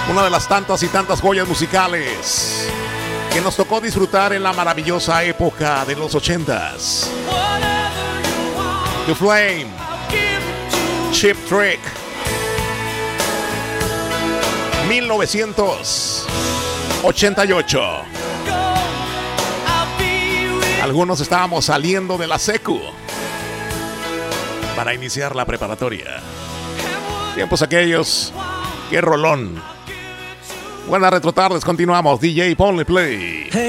Una de las tantas y tantas joyas musicales que nos tocó disfrutar en la maravillosa época de los 80s. The Flame, Cheap Trick, 1988. Algunos estábamos saliendo de la secu para iniciar la preparatoria. Tiempos aquellos. ¡Qué rolón! Buenas retrotardes, continuamos. DJ, ponle play.